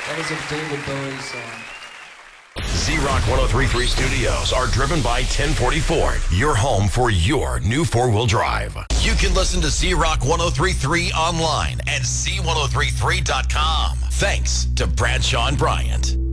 That was a David Bowie song. Z-Rock 103.3 Studios are driven by 1040 Ford, your home for your new four-wheel drive. You can listen to Z-Rock 103.3 online at z1033.com. Thanks to Bradshaw and Bryant.